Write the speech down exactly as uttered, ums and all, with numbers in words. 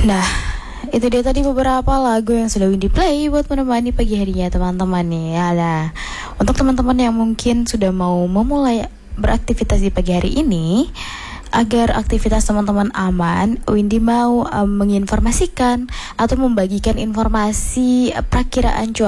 Nah, itu dia tadi beberapa lagu yang sudah Windy play buat menemani pagi harinya teman-teman nih. Ya lah. Untuk teman-teman yang mungkin sudah mau memulai beraktivitas di pagi hari ini, agar aktivitas teman-teman aman, Windy mau um, menginformasikan atau membagikan informasi uh, perakiraan cuaca